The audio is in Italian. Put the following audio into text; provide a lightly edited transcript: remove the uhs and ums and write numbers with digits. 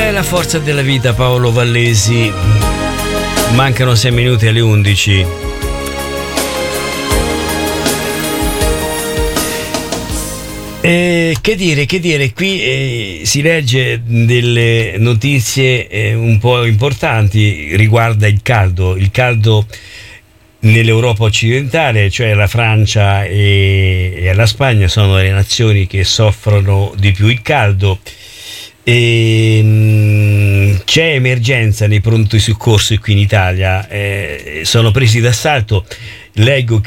La forza della vita, Paolo Vallesi. Mancano 6 minuti alle 11. Che dire, qui si legge delle notizie un po' importanti, riguarda il caldo nell'Europa occidentale, cioè la Francia e la Spagna sono le nazioni che soffrono di più il caldo. C'è emergenza nei pronto soccorso qui in Italia, sono presi d'assalto. Leggo